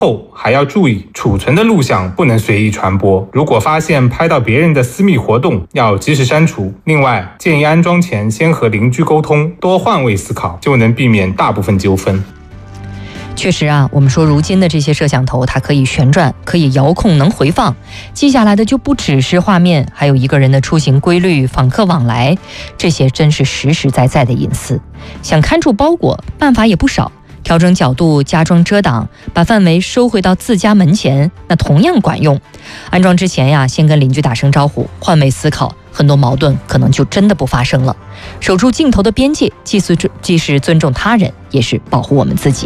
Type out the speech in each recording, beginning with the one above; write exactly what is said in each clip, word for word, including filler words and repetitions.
后还要注意，储存的录像不能随意传播。如果发现拍到别人的私密活动，要及时删除。另外，建议安装前先和邻居沟通，多换位思考，就能避免大部分纠纷。 确实啊，我们说如今的这些摄像头，它可以旋转，可以遥控，能回放，记下来的就不只是画面，还有一个人的出行规律、访客往来，这些真是实实在在的隐私。想看住包裹，办法也不少。调整角度，加装遮挡，把范围收回到自家门前，那同样管用。安装之前呀，先跟邻居打声招呼，换位思考，很多矛盾可能就真的不发生了。守住镜头的边界，既是既是尊重他人，也是保护我们自己。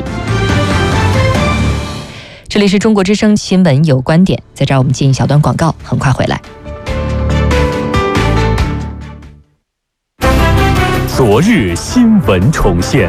这里是中国之声新闻有观点，在这儿我们进一小段广告，很快回来。 昨日新闻重现。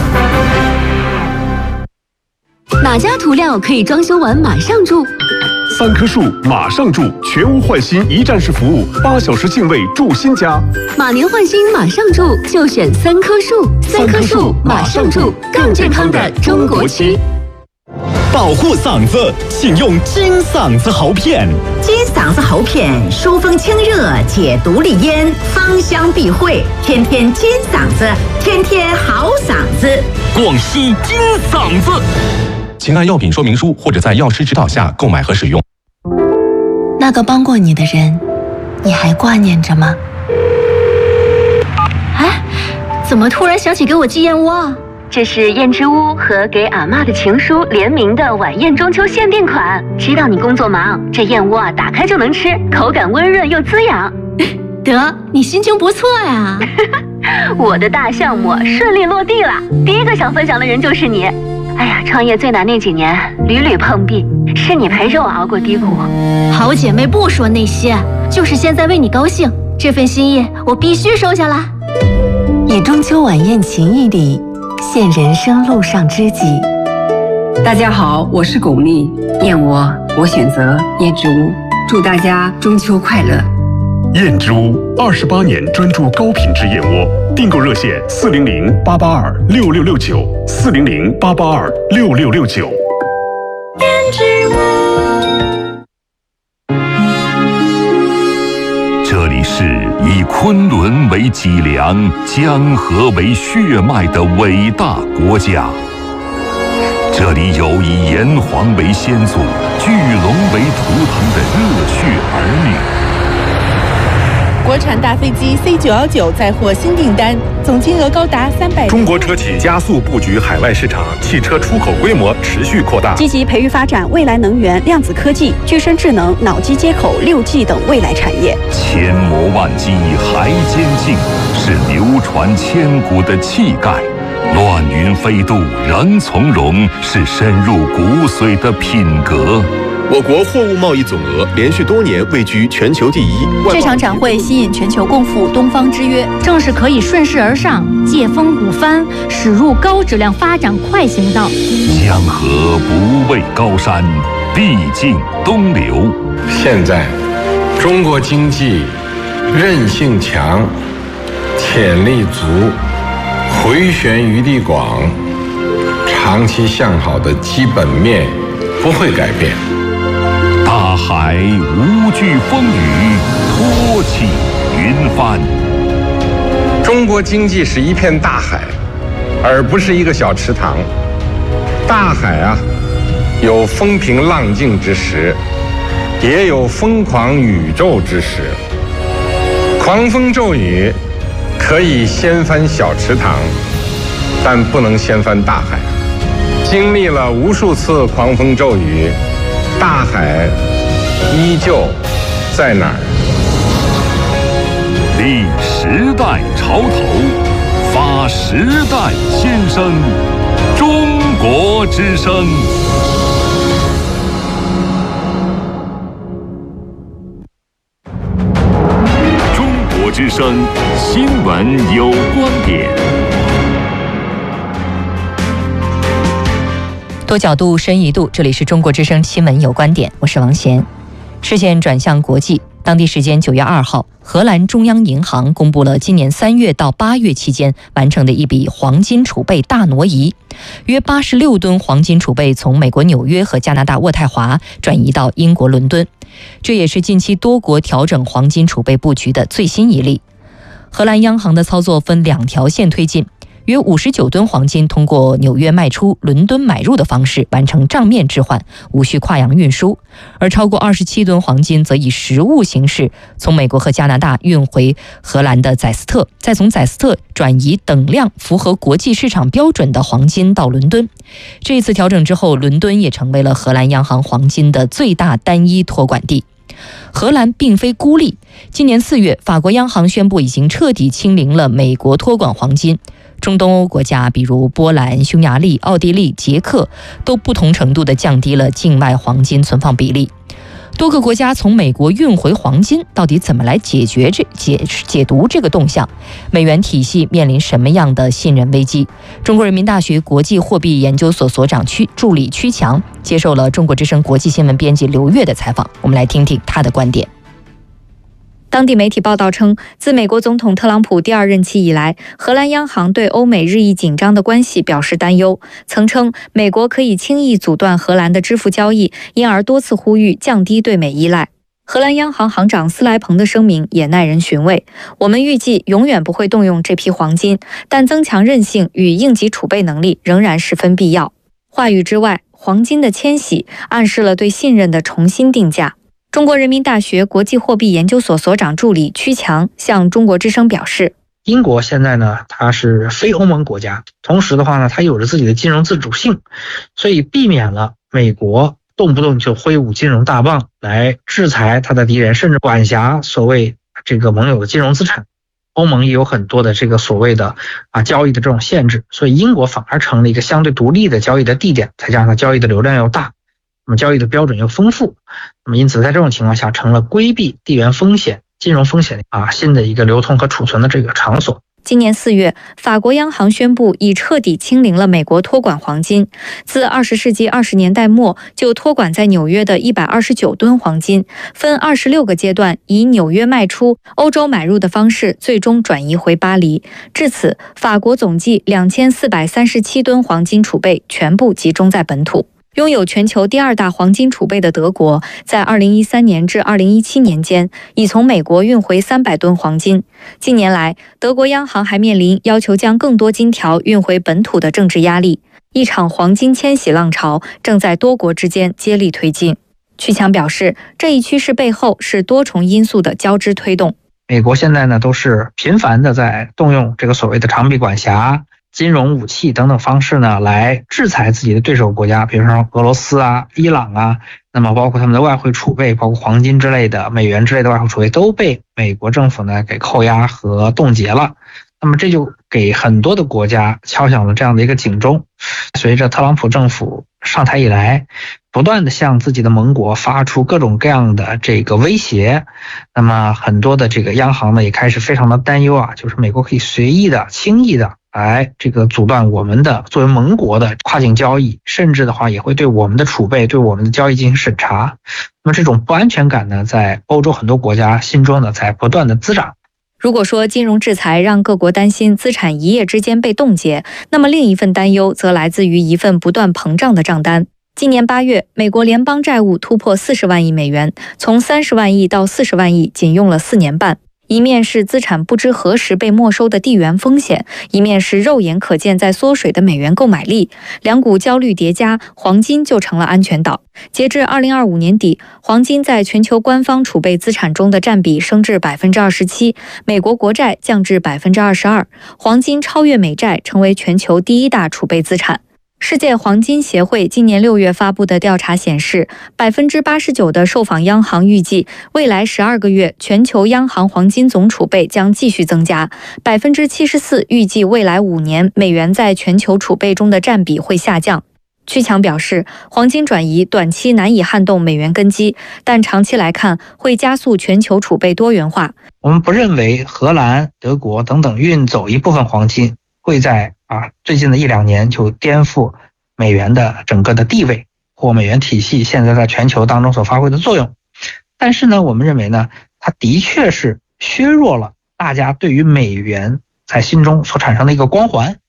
哪家涂料可以装修完马上住？ 三棵树马上住，全屋换新一站式服务，八小时净位住新家。 马年换新马上住，就选三棵树。三棵树马上住，更健康的中国区。 保护嗓子，请用金嗓子喉片。 金嗓子喉片疏风清热，解毒利咽，芳香避秽，天天金嗓子，天天好嗓子。 广西金嗓子。 请按药品说明书或者在药师指导下购买和使用。 那个帮过你的人，你还挂念着吗？ 哎，怎么突然想起给我寄燕窝啊？这是燕之屋和给阿嬷的情书联名的晚宴中秋限定款。知道你工作忙，这燕窝啊打开就能吃，口感温润又滋养。得，你心情不错呀。我的大项目顺利落地了，第一个想分享的人就是你。哎呀，创业最难那几年，屡屡碰壁，是你陪着我熬过低谷。好姐妹不说那些，就是现在为你高兴，这份心意我必须收下啦。 以中秋晚宴情谊礼，献人生路上知己。 大家好，我是巩俐，燕窝我选择燕之屋，祝大家中秋快乐。 燕之屋二十八年专注高品质燕窝，订购热线四零零八八二六六六九四零零八八二六六六九。 燕之屋。 这里是以昆仑为脊梁、江河为血脉的伟大国家。这里有以炎黄为先祖、巨龙为图腾的热血儿女。 国产大飞机 C 九一九再获新订单，总金额高达三百。 中国车企加速布局海外市场，汽车出口规模持续扩大， 积极培育发展未来能源、量子科技、具身智能、脑机接口、六 G 等未来产业。 千磨万击还坚劲，是流传千古的气概；乱云飞渡仍从容，是深入骨髓的品格。 我国货物贸易总额连续多年位居全球第一。 这场展会吸引全球共赴东方之约， 正是可以顺势而上，借风鼓帆，驶入高质量发展快行道。 江河不畏高山，必经东流。 现在，中国经济韧性强，潜力足，回旋余地广，长期向好的基本面不会改变。 大海无惧风雨，托起云帆。 中国经济是一片大海，而不是一个小池塘。大海啊，有风平浪静之时，也有疯狂宇宙之时。狂风骤雨可以掀翻小池塘，但不能掀翻大海。经历了无数次狂风骤雨，大海依旧在哪儿？ 立时代潮头，发时代先声，中国之声。中国之声新闻有观点。 多角度，深一度，这里是中国之声新闻有观点，我是王贤。视线转向国际，当地时间九月二号，荷兰中央银行公布了今年三月到八月期间完成的一笔黄金储备大挪移。 约八十六吨黄金储备从美国纽约和加拿大渥太华转移到英国伦敦，这也是近期多国调整黄金储备布局的最新一例。荷兰央行的操作分两条线推进，约五十九吨黄金通过纽约卖出、伦敦买入的方式完成账面置换，无需跨洋运输；而超过二十七吨黄金则以实物形式从美国和加拿大运回荷兰的载斯特，再从载斯特转移等量符合国际市场标准的黄金到伦敦。这一次调整之后，伦敦也成为了荷兰央行黄金的最大单一托管地。荷兰并非孤立，今年四月，法国央行宣布已经彻底清零了美国托管黄金。中东欧国家，比如波兰、匈牙利、奥地利、捷克，都不同程度地降低了境外黄金存放比例。多个国家从美国运回黄金，到底怎么来解决这解解读这个动向？美元体系面临什么样的信任危机？中国人民大学国际货币研究所所长屈助理屈强接受了中国之声国际新闻编辑刘越的采访，我们来听听他的观点。 当地媒体报道称，自美国总统特朗普第二任期以来，荷兰央行对欧美日益紧张的关系表示担忧，曾称美国可以轻易阻断荷兰的支付交易，因而多次呼吁降低对美依赖。荷兰央行行长斯莱彭的声明也耐人寻味，我们预计永远不会动用这批黄金，但增强韧性与应急储备能力仍然十分必要。话语之外，黄金的迁徙暗示了对信任的重新定价。中国人民大学国际货币研究所所长助理屈强向中国之声表示， 英国现在呢，它是非欧盟国家，同时的话呢，它有着自己的金融自主性，所以避免了美国动不动就挥舞金融大棒来制裁它的敌人，甚至管辖所谓这个盟友的金融资产。欧盟也有很多的这个所谓的啊交易的这种限制，所以英国反而成了一个相对独立的交易的地点，再加上它交易的流量又大，那么交易的标准又丰富，那么因此在这种情况下成了规避地缘风险、金融风险啊新的一个流通和储存的这个场所。 今年四月，法国央行宣布已彻底清零了美国托管黄金。自二十世纪二十年代末就托管在纽约的一百二十九吨黄金，分二十六个阶段以纽约卖出、欧洲买入的方式，最终转移回巴黎。至此，法国总计两千四百三十七吨黄金储备全部集中在本土。拥有全球第二大黄金储备的德国，在二零一三年至二零一七年间，已从美国运回三百吨黄金。近年来，德国央行还面临要求将更多金条运回本土的政治压力，一场黄金迁徙浪潮正在多国之间接力推进。屈强表示，这一趋势背后是多重因素的交织推动。 美国现在呢，都是频繁的在动用这个所谓的长臂管辖、金融武器等等方式呢，来制裁自己的对手国家，比如说俄罗斯啊、伊朗啊，那么包括他们的外汇储备，包括黄金之类的、美元之类的外汇储备都被美国政府呢给扣押和冻结了。那么这就给很多的国家敲响了这样的一个警钟。随着特朗普政府上台以来，不断的向自己的盟国发出各种各样的这个威胁，那么很多的这个央行呢也开始非常的担忧啊，就是美国可以随意的、轻易的来这个阻断我们的作为盟国的跨境交易，甚至的话也会对我们的储备、对我们的交易进行审查。那么这种不安全感呢，在欧洲很多国家心中呢在不断的滋长。 如果说金融制裁让各国担心资产一夜之间被冻结，那么另一份担忧则来自于一份不断膨胀的账单。今年八月，美国联邦债务突破四十万亿美元，从三十万亿到四十万亿仅用了四年半。一面是资产不知何时被没收的地缘风险，一面是肉眼可见在缩水的美元购买力，两股焦虑叠加，黄金就成了安全岛。截至二零二五年底，黄金在全球官方储备资产中的占比升至百分之二十七，美国国债降至百分之二十二，黄金超越美债，成为全球第一大储备资产。世界黄金协会今年六月发布的调查显示，百分之八十九的受访央行预计未来十二个月全球央行黄金总储备将继续增加，百分之七十四预计未来五年美元在全球储备中的占比会下降。屈强表示，黄金转移短期难以撼动美元根基，但长期来看会加速全球储备多元化。 我们不认为荷兰、德国等等运走一部分黄金会在啊，最近的一两年就颠覆美元的整个的地位或美元体系现在在全球当中所发挥的作用。但是呢，我们认为呢，它的确是削弱了大家对于美元在心中所产生的一个光环。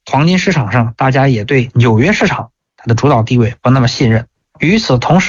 黄金市场上大家也对纽约市场它的主导地位不那么信任。与此同时